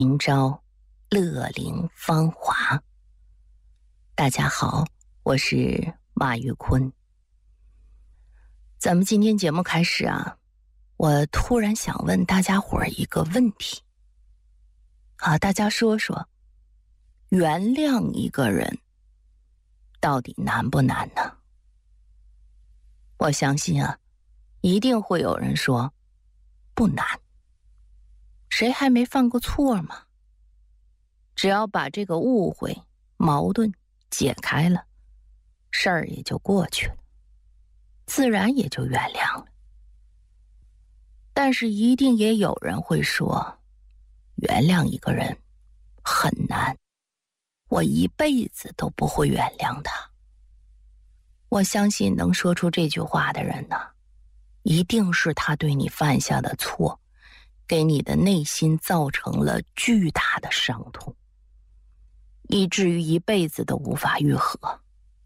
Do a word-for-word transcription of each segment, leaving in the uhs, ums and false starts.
明朝乐龄芳华。大家好，我是马玉坤。咱们今天节目开始啊，我突然想问大家伙儿一个问题啊，大家说说，原谅一个人到底难不难呢？我相信啊，一定会有人说不难。谁还没犯过错吗？只要把这个误会、矛盾解开了，事儿也就过去了，自然也就原谅了。但是一定也有人会说，原谅一个人很难，我一辈子都不会原谅他。我相信能说出这句话的人呢，一定是他对你犯下的错给你的内心造成了巨大的伤痛，以至于一辈子都无法愈合。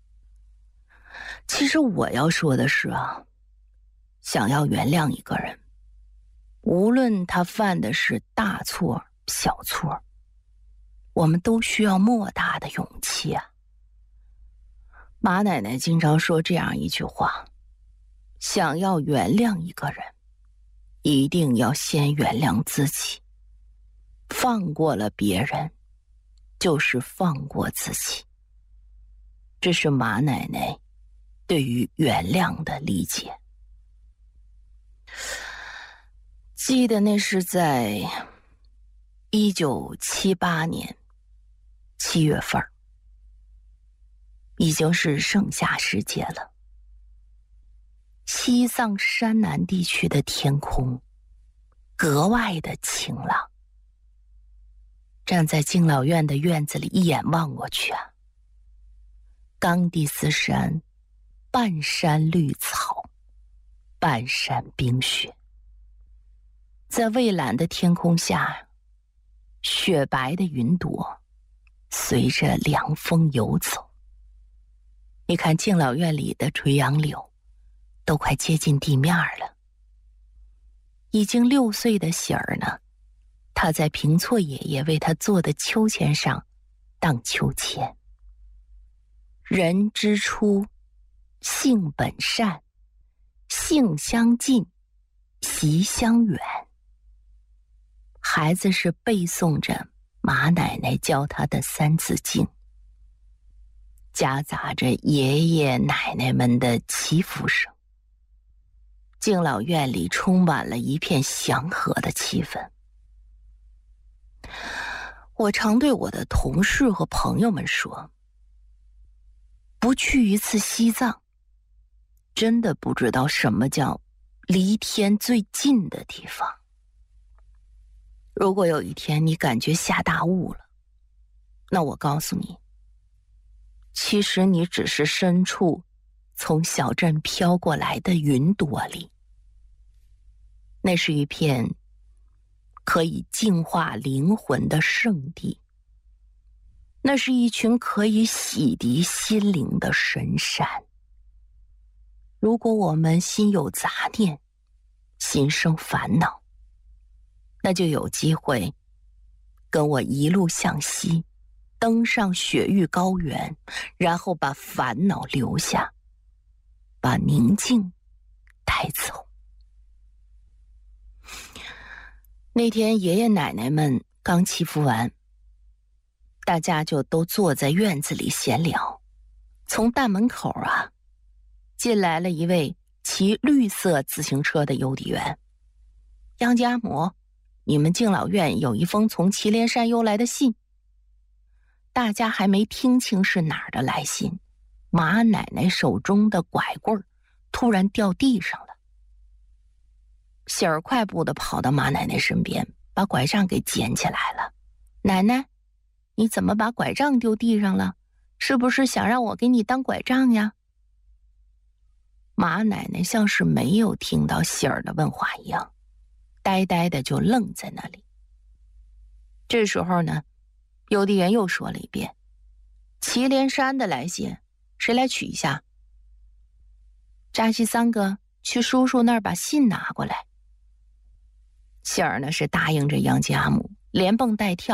其实我要说的是啊，想要原谅一个人，无论他犯的是大错小错，我们都需要莫大的勇气啊。马奶奶经常说这样一句话，想要原谅一个人，一定要先原谅自己。放过了别人，就是放过自己。这是马奶奶对于原谅的理解。记得那是在一九七八年七月份，已经是盛夏时节了。西藏山南地区的天空格外的晴朗。站在敬老院的院子里，一眼望过去啊，冈迪斯山半山绿草，半山冰雪。在蔚蓝的天空下，雪白的云朵随着凉风游走。你看敬老院里的垂杨柳都快接近地面了。已经六岁的喜儿呢，他在平措爷爷为他做的秋千上荡秋千。人之初，性本善，性相近，习相远。孩子是背诵着马奶奶教他的三字经，夹杂着爷爷奶奶们的祈福声。敬老院里充满了一片祥和的气氛。我常对我的同事和朋友们说，不去一次西藏，真的不知道什么叫离天最近的地方。如果有一天你感觉下大雾了，那我告诉你，其实你只是身处从小镇飘过来的云朵里。那是一片可以净化灵魂的圣地，那是一群可以洗涤心灵的神山。如果我们心有杂念，心生烦恼，那就有机会跟我一路向西，登上雪域高原，然后把烦恼留下，把宁静带走。那天爷爷奶奶们刚祈福完，大家就都坐在院子里闲聊。从大门口啊，进来了一位骑绿色自行车的邮递员。杨家母，你们敬老院有一封从祁连山邮来的信。大家还没听清是哪儿的来信，马奶奶手中的拐棍突然掉地上了。喜儿快步地跑到马奶奶身边，把拐杖给捡起来了。奶奶，你怎么把拐杖丢地上了？是不是想让我给你当拐杖呀？马奶奶像是没有听到喜儿的问话一样，呆呆的就愣在那里。这时候呢，邮递员又说了一遍，祁连山的来信，谁来取一下？扎西三哥，去叔叔那儿把信拿过来。喜儿呢是答应着杨家母， 连蹦带跳。